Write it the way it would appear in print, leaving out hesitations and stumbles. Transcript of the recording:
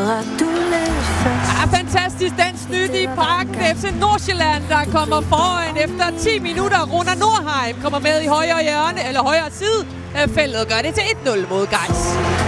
Fantastisk dansk nyt i Parken. FC Nordsjælland, der kommer foran efter 10 minutter. Runa Nordheim kommer med i højre hjørne, eller højre side af feltet, gør det til 1-0 mod Gais.